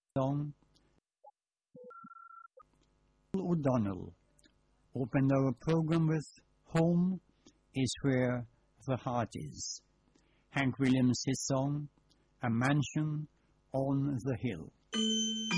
song. O'Donnell opened our program with Home is Where the Heart Is. Hank Williams' his song, A Mansion on the Hill.